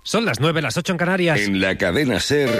Son las 9, las 8 en Canarias. En la cadena SER,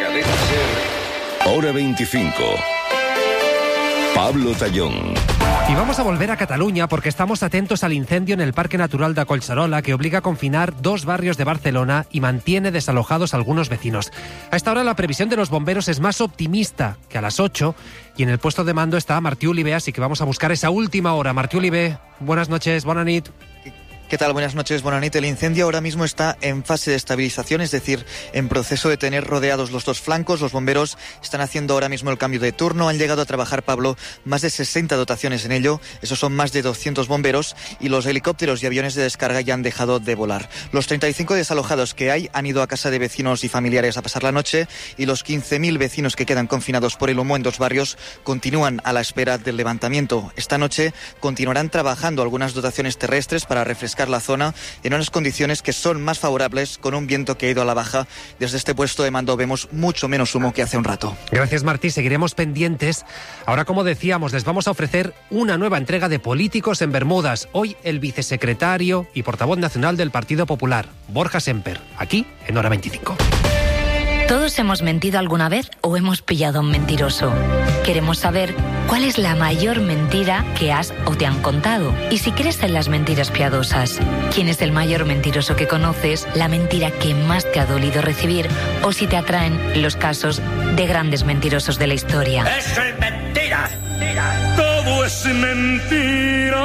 Hora 25. Pablo Tallón. Y vamos a volver a Cataluña porque estamos atentos al incendio en el Parque Natural de Collserola, que obliga a confinar 2 barrios de Barcelona y mantiene desalojados a algunos vecinos. A esta hora la previsión de los bomberos es más optimista que a las 8 y en el puesto de mando está Martí Oliver, así que vamos a buscar esa última hora. Martí Oliver, buenas noches, bona nit. ¿Qué tal? Buenas noches, buena nit. El incendio ahora mismo está en fase de estabilización, es decir, en proceso de tener rodeados los 2 flancos. Los bomberos están haciendo ahora mismo el cambio de turno. Han llegado a trabajar, Pablo, más de 60 dotaciones en ello. Esos son más de 200 bomberos y los helicópteros y aviones de descarga ya han dejado de volar. Los 35 desalojados que hay han ido a casa de vecinos y familiares a pasar la noche y los 15.000 vecinos que quedan confinados por el humo en 2 barrios continúan a la espera del levantamiento. Esta noche continuarán trabajando algunas dotaciones terrestres para refrescar la zona en unas condiciones que son más favorables, con un viento que ha ido a la baja. Desde este puesto de mando vemos mucho menos humo que hace un rato. Gracias, Martí. Seguiremos pendientes. Ahora, como decíamos, les vamos a ofrecer una nueva entrega de Políticos en Bermudas. Hoy el vicesecretario y portavoz nacional del Partido Popular, Borja Semper, aquí en Hora 25. ¿Todos hemos mentido alguna vez o hemos pillado a un mentiroso? Queremos saber cuál es la mayor mentira que has o te han contado. Y si crees en las mentiras piadosas, ¿quién es el mayor mentiroso que conoces? La mentira que más te ha dolido recibir, o si te atraen los casos de grandes mentirosos de la historia. ¡Eso es mentira! ¡Mentira! ¡Todo es mentira!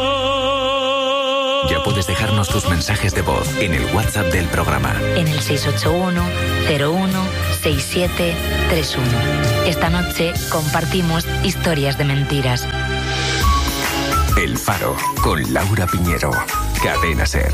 Ya puedes dejarnos tus mensajes de voz en el WhatsApp del programa. En el 681-01-6731. Esta noche compartimos historias de mentiras. El Faro, con Laura Piñero. Cadena SER.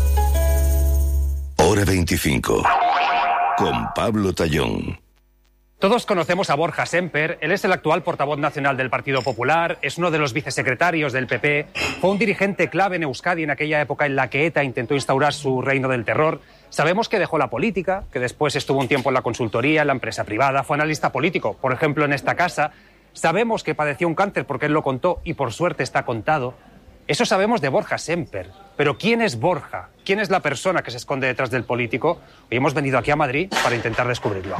Hora 25. Con Pablo Tallón. Todos conocemos a Borja Semper. Él es el actual portavoz nacional del Partido Popular, es uno de los vicesecretarios del PP, fue un dirigente clave en Euskadi en aquella época en la que ETA intentó instaurar su reino del terror. Sabemos que dejó la política, que después estuvo un tiempo en la consultoría, en la empresa privada, fue analista político, por ejemplo, en esta casa. Sabemos que padeció un cáncer porque él lo contó y por suerte está contado. Eso sabemos de Borja Semper. Pero ¿quién es Borja? ¿Quién es la persona que se esconde detrás del político? Hoy hemos venido aquí a Madrid para intentar descubrirlo.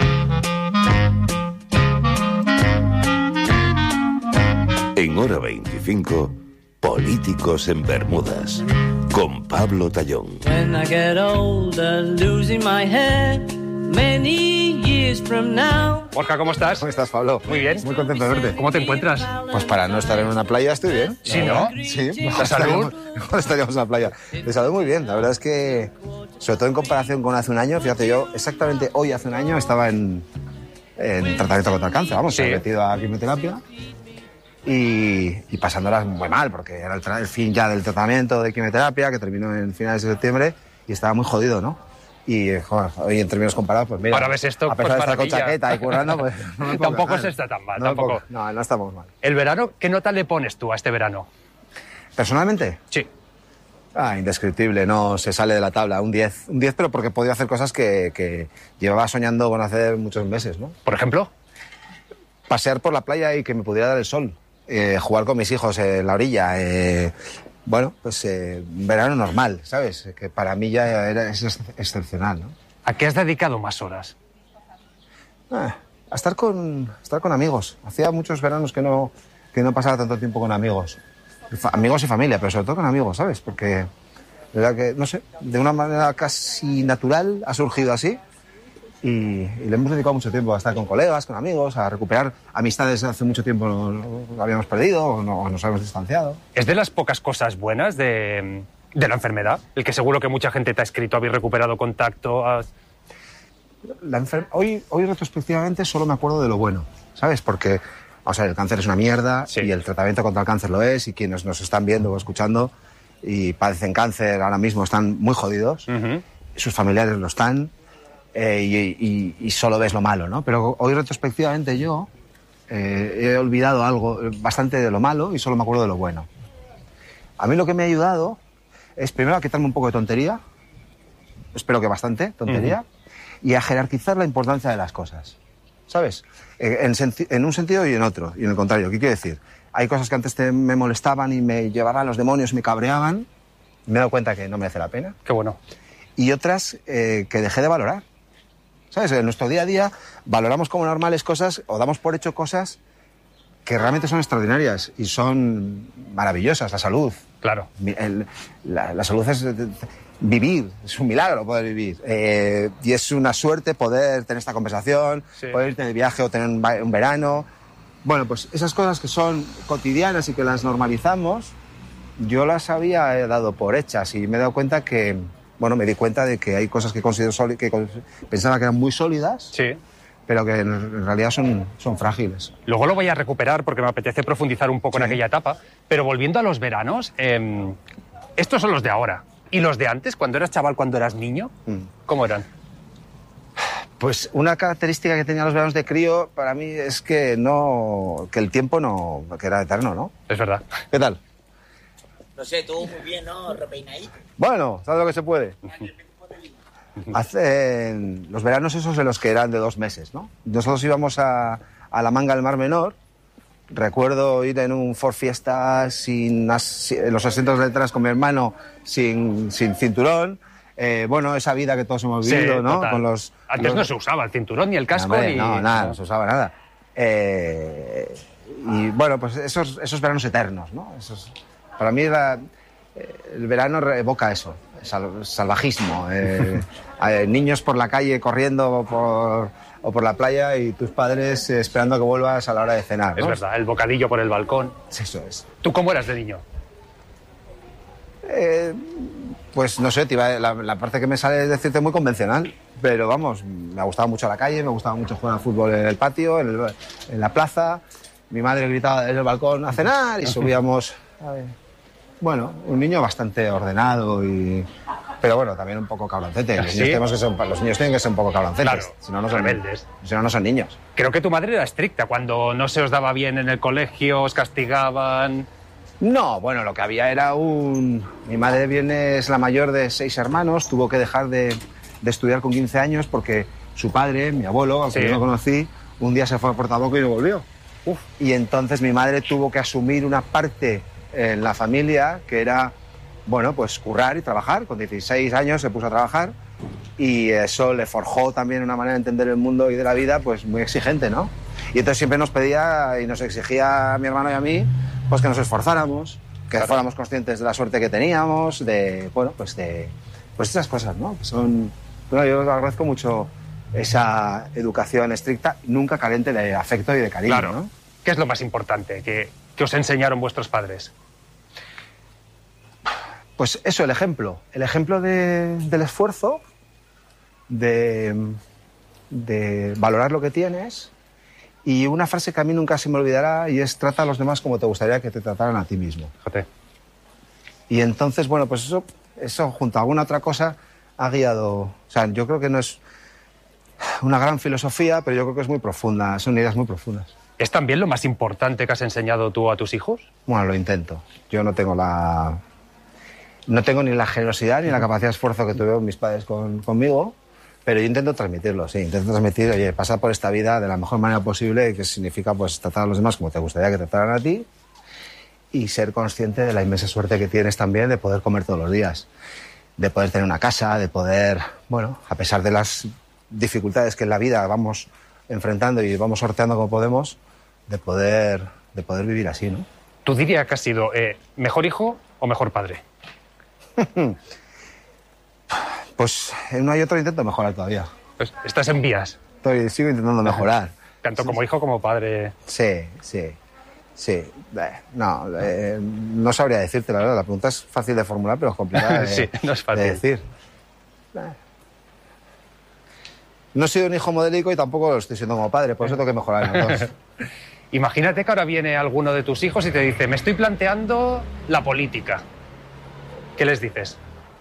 En Hora 25, Políticos en Bermudas, con Pablo Tallón. When I get older, losing my head, many years from now. Borja, ¿cómo estás? ¿Cómo estás, Pablo? Muy bien. Muy contento de verte. ¿Cómo te encuentras? Pues para no estar en una playa estoy bien. Sí, ¿no? Sí. ¿La salud? Mejor estaríamos en la playa. De salud muy bien. La verdad es que, sobre todo en comparación con hace un año, fíjate, yo exactamente hoy hace un año estaba en tratamiento contra el cáncer. Vamos, he metido a quimioterapia. Y pasándolas muy mal, porque era el fin ya del tratamiento de quimioterapia, que terminó en finales de septiembre, y estaba muy jodido, ¿no? Y, joder, hoy en términos comparados, pues mira, ahora ves esto, a pesar pues de estar con chaqueta y currando, pues no tampoco se está tan mal, tampoco. No estamos mal. ¿El verano? ¿Qué nota le pones tú a este verano? ¿Personalmente? Sí. Indescriptible, no se sale de la tabla, un 10, pero porque podía hacer cosas que llevaba soñando con hacer muchos meses, ¿no? ¿Por ejemplo? Pasear por la playa y que me pudiera dar el sol. Jugar con mis hijos en la orilla, bueno, pues un verano normal, ¿sabes? Que para mí ya es excepcional, ¿no? ¿A qué has dedicado más horas? A estar con amigos. Hacía muchos veranos que no pasaba tanto tiempo con amigos. Amigos y familia, pero sobre todo con amigos, ¿sabes? Porque, de verdad que, no sé, de una manera casi natural ha surgido así. Y le hemos dedicado mucho tiempo a estar con colegas, con amigos, a recuperar amistades que hace mucho tiempo no habíamos perdido o nos habíamos distanciado. ¿Es de las pocas cosas buenas de la enfermedad? El que seguro que mucha gente te ha escrito, habéis recuperado contacto. Hoy retrospectivamente solo me acuerdo de lo bueno, ¿sabes? Porque, vamos a ver, el cáncer es una mierda, sí, y el tratamiento contra el cáncer lo es, y quienes nos están viendo o escuchando y padecen cáncer ahora mismo están muy jodidos, sus familiares lo están. Y solo ves lo malo, ¿no? Pero hoy retrospectivamente yo he olvidado algo bastante de lo malo y solo me acuerdo de lo bueno. A mí lo que me ha ayudado es primero a quitarme un poco de tontería, espero que bastante tontería, y a jerarquizar la importancia de las cosas, ¿sabes? En un sentido y en otro, y en el contrario. ¿Qué quiero decir? Hay cosas que antes me molestaban y me llevaban los demonios y me cabreaban, me he dado cuenta que no merece la pena. Qué bueno. y otras que dejé de valorar. ¿Sabes? En nuestro día a día valoramos como normales cosas o damos por hecho cosas que realmente son extraordinarias y son maravillosas. La salud. Claro. La salud es vivir, es un milagro poder vivir. Y es una suerte poder tener esta conversación, poder irte de viaje o tener un verano. Bueno, pues esas cosas que son cotidianas y que las normalizamos, yo las había dado por hechas y me he dado cuenta que, bueno, me di cuenta de que hay cosas que considero que pensaba que eran muy sólidas, pero que en realidad son frágiles. Luego lo voy a recuperar porque me apetece profundizar un poco en aquella etapa, pero volviendo a los veranos, estos son los de ahora. ¿Y los de antes, cuando eras chaval, cuando eras niño? ¿Cómo eran? Pues una característica que tenían los veranos de crío para mí es que el tiempo no, que era eterno, ¿no? Es verdad. ¿Qué tal? No sé, tú muy bien, ¿no? Repeinadito. Bueno, ¿sabes lo que se puede? Hacen los veranos esos de los que eran de 2 meses, ¿no? Nosotros íbamos a la Manga del Mar Menor. Recuerdo ir en un Ford Fiesta en los asientos de detrás con mi hermano sin cinturón. Bueno, esa vida que todos hemos vivido, ¿no? Antes no se usaba el cinturón ni el casco. No, nada, no se usaba nada. Y bueno, pues esos veranos eternos, ¿no? Para mí el verano evoca eso, salvajismo. Niños por la calle corriendo o por la playa y tus padres esperando a que vuelvas a la hora de cenar, ¿no? Es verdad, el bocadillo por el balcón. Eso es. ¿Tú cómo eras de niño? Pues no sé, la parte que me sale es decirte muy convencional, pero vamos, me gustaba mucho la calle, me gustaba mucho jugar al fútbol en el patio, en la plaza. Mi madre gritaba desde el balcón a cenar y subíamos. Bueno, un niño bastante ordenado pero bueno, también un poco cabroncete. Los niños tienen que ser un poco cabroncetes. Claro, si no, no son rebeldes. Si no, no son niños. Creo que tu madre era estricta. Cuando no se os daba bien en el colegio, os castigaban. No, bueno, lo que había era Mi madre es la mayor de 6 hermanos, tuvo que dejar de estudiar con 15 años porque su padre, mi abuelo, al que yo no conocí, un día se fue a Portaboco y no volvió. Y entonces mi madre tuvo que asumir una parte en la familia que era, bueno, pues currar y trabajar. Con 16 años se puso a trabajar y eso le forjó también una manera de entender el mundo y de la vida pues muy exigente, ¿no? Y entonces siempre nos pedía y nos exigía a mi hermano y a mí pues que nos esforzáramos, que fuéramos conscientes de la suerte que teníamos, de esas cosas, ¿no? Bueno, yo os agradezco mucho esa educación estricta, nunca carente de afecto y de cariño, claro, ¿no? ¿Qué es lo más importante que os enseñaron vuestros padres? Pues eso, el ejemplo del esfuerzo, de valorar lo que tienes. Y una frase que a mí nunca se me olvidará y es: trata a los demás como te gustaría que te trataran a ti mismo. Fíjate. Y entonces, bueno, pues eso junto a alguna otra cosa ha guiado... O sea, yo creo que no es una gran filosofía, pero yo creo que es muy profunda, son ideas muy profundas. ¿Es también lo más importante que has enseñado tú a tus hijos? Bueno, lo intento. Yo no tengo ni la generosidad ni la capacidad de esfuerzo que tuvieron mis padres conmigo. Pero yo intento transmitirlo, sí. Intento transmitir, oye, pasa por esta vida de la mejor manera posible, que significa pues tratar a los demás como te gustaría que te trataran a ti y ser consciente de la inmensa suerte que tienes también de poder comer todos los días, de poder tener una casa, de poder, bueno, a pesar de las dificultades que en la vida vamos enfrentando y vamos sorteando como podemos, de poder vivir así, ¿no? ¿Tú dirías que has sido mejor hijo o mejor padre? Pues en uno y otro intento mejorar todavía. Pues estás en vías. Sigo intentando mejorar. Tanto como hijo como padre. Sí. No sabría decirte, la verdad. La pregunta es fácil de formular, pero es complicada sí, no es fácil de decir. No he sido un hijo modélico y tampoco lo estoy siendo como padre, por eso tengo que mejorar en los dos. Imagínate que ahora viene alguno de tus hijos y te dice: me estoy planteando la política. ¿Qué les dices?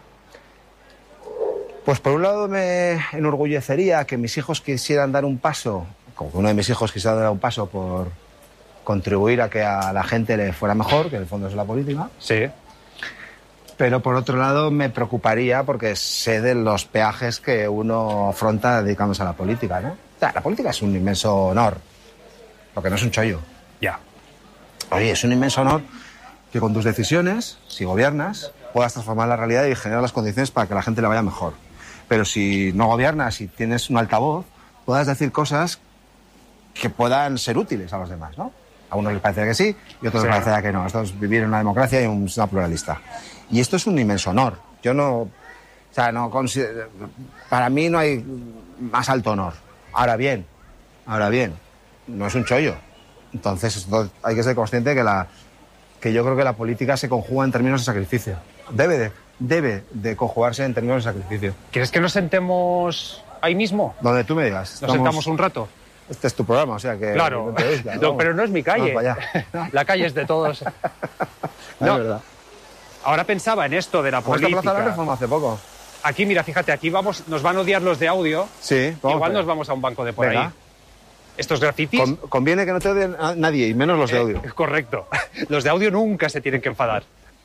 Pues por un lado me enorgullecería que mis hijos quisieran dar un paso, como que uno de mis hijos quisiera dar un paso por contribuir a que a la gente le fuera mejor, que en el fondo es la política. Sí. Pero por otro lado me preocuparía porque sé de los peajes que uno afronta dedicándose a la política, ¿no? O sea, la política es un inmenso honor, porque no es un chollo. Ya. Oye, es un inmenso honor que con tus decisiones, si gobiernas, puedas transformar la realidad y generar las condiciones para que la gente le vaya mejor. pero si no gobiernas y tienes un altavoz, puedas decir cosas que puedan ser útiles a los demás, ¿no? A unos les parece que sí y a otros les parecerá que no. Esto es vivir en una democracia y una pluralista. Y esto es un inmenso honor. Yo no... O sea, no considero, para mí no hay más alto honor. Ahora bien, no es un chollo. Entonces esto hay que ser consciente que yo creo que la política se conjuga en términos de sacrificio. Debe de conjugarse en términos de sacrificio. ¿Quieres que nos sentemos ahí mismo? Donde tú me digas. ¿Nos sentamos un rato? Este es tu programa, o sea que... Claro, no, pero no es mi calle. La calle es de todos. No, es verdad. Ahora pensaba en esto de la política. Esta plaza la reforma hace poco. Aquí, mira, fíjate, aquí nos van a odiar los de audio. Sí, igual nos vamos a un banco de por ahí. Estos grafitis... Conviene que no te odien a nadie, y menos los de audio. Correcto. Los de audio nunca se tienen que enfadar.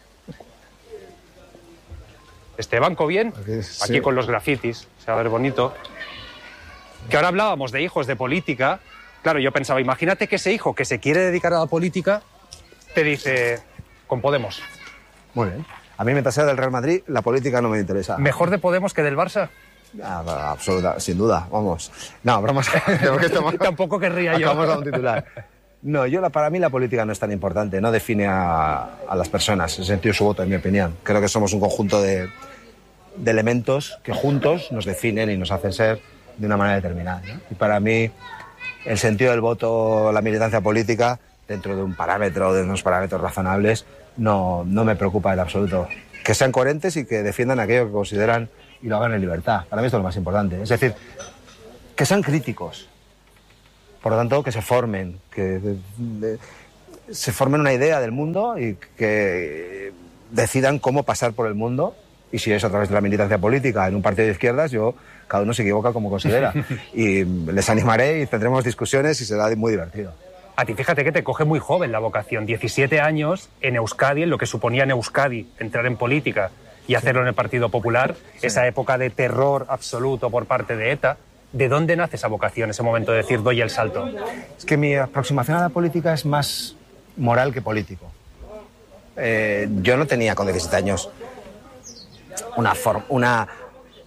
Este banco bien, aquí con los grafitis, se va a ver bonito. Que ahora hablábamos de hijos de política. Claro, yo pensaba, imagínate que ese hijo que se quiere dedicar a la política te dice, con Podemos. Muy bien. A mí, mientras sea del Real Madrid, la política no me interesa. ¿Mejor de Podemos que del Barça? Absoluta, sin duda, vamos. No, bromas. Tampoco querría yo. Acabamos a un titular. No, para mí la política no es tan importante, no define a las personas, en sentido su voto, en mi opinión. Creo que somos un conjunto de elementos que juntos nos definen y nos hacen ser de una manera determinada, ¿no? Y para mí, el sentido del voto, la militancia política, dentro de un parámetro, de unos parámetros razonables, no me preocupa en absoluto. Que sean coherentes y que defiendan aquello que consideran y lo hagan en libertad. Para mí esto es lo más importante. Es decir, que sean críticos. Por lo tanto, que se formen, se formen una idea del mundo y que decidan cómo pasar por el mundo. Y si es a través de la militancia política en un partido de izquierdas, cada uno se equivoca como considera. Y les animaré y tendremos discusiones y será muy divertido. A ti, fíjate que te coge muy joven la vocación. 17 años en Euskadi, en lo que suponía en Euskadi entrar en política y hacerlo en el Partido Popular, esa época de terror absoluto por parte de ETA. ¿De dónde nace esa vocación, ese momento de decir, doy el salto? Es que mi aproximación a la política es más moral que político. Yo no tenía con 17 años una